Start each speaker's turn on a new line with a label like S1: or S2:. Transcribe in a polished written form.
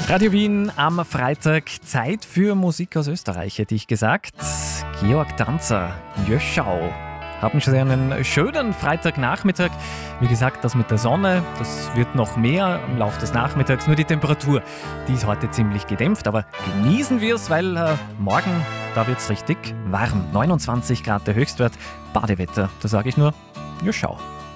S1: Radio Wien am Freitag, Zeit für Musik aus Österreich, hätte ich gesagt. Georg Danzer, Jöschau, haben schon einen schönen Freitagnachmittag. Wie gesagt, das mit der Sonne, das wird noch mehr im Laufe des Nachmittags. Nur die Temperatur, die ist heute ziemlich gedämpft, aber genießen wir es, weil morgen, da wird es richtig warm. 29 Grad der Höchstwert, Badewetter, da sage ich nur, Jöschau.